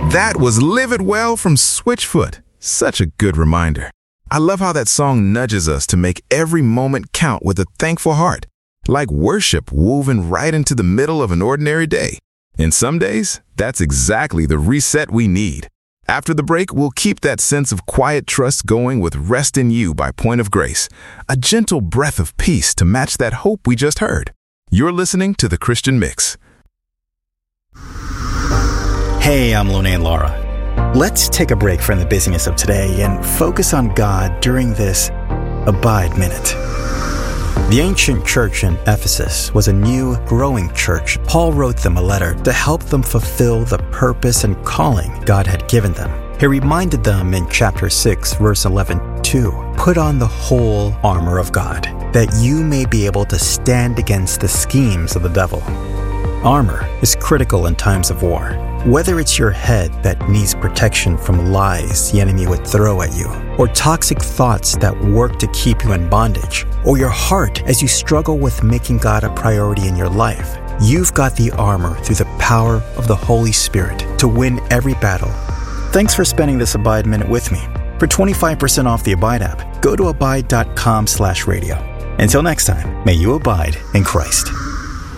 That was Live It Well from Switchfoot. Such a good reminder. I love how that song nudges us to make every moment count with a thankful heart, like worship woven right into the middle of an ordinary day. And some days, that's exactly the reset we need. After the break, we'll keep that sense of quiet trust going with Rest in You by Point of Grace, a gentle breath of peace to match that hope we just heard. You're listening to The Christian Mix. Hey, I'm Lone and Laura. Let's take a break from the busyness of today and focus on God during this Abide Minute. The ancient church in Ephesus was a new, growing church. Paul wrote them a letter to help them fulfill the purpose and calling God had given them. He reminded them in chapter 6, verse 11, to put on the whole armor of God, that you may be able to stand against the schemes of the devil. Armor is critical in times of war. Whether it's your head that needs protection from lies the enemy would throw at you, or toxic thoughts that work to keep you in bondage, or your heart as you struggle with making God a priority in your life, you've got the armor through the power of the Holy Spirit to win every battle. Thanks for spending this Abide Minute with me. For 25% off the Abide app, go to abide.com/radio. Until next time, may you abide in Christ.